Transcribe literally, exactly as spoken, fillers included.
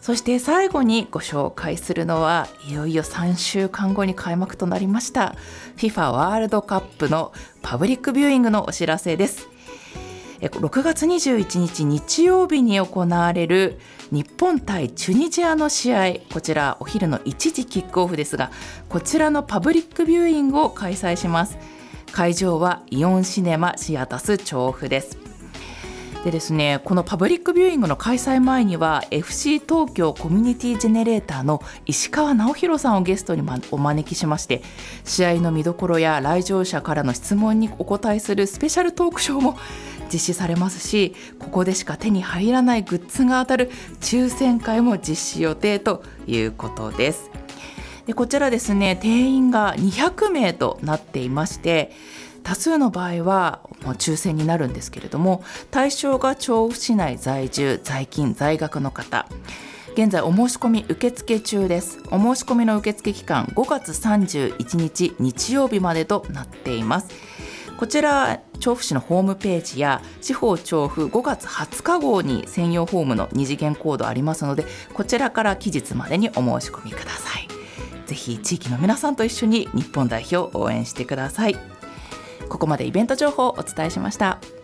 そして最後にご紹介するのは、いよいよさんしゅうかんごに開幕となりました FIFA ワールドカップのパブリックビューイングのお知らせです。ろくがつにじゅういちにち日曜日に行われる日本対チュニジアの試合、こちらお昼のいちじキックオフですが、こちらのパブリックビューイングを開催します。会場はイオンシネマシアタス調布です。でですね、このパブリックビューイングの開催前には エフシー 東京コミュニティジェネレーターの石川直弘さんをゲストにお招きしまして、試合の見どころや来場者からの質問にお答えするスペシャルトークショーも実施されますし、ここでしか手に入らないグッズが当たる抽選会も実施予定ということです。でこちらですね、定員がにひゃくめいとなっていまして、多数の場合はもう抽選になるんですけれども、対象が調布市内在住在勤在学の方、現在お申し込み受付中です。お申し込みの受付期間ごがつさんじゅういちにち日曜日までとなっています。こちら調布市のホームページや地方調布ごがつはつか号に専用フォームの二次元コードありますので、こちらから期日までにお申し込みください。ぜひ地域の皆さんと一緒に日本代表を応援してください。ここまでイベント情報をお伝えしました。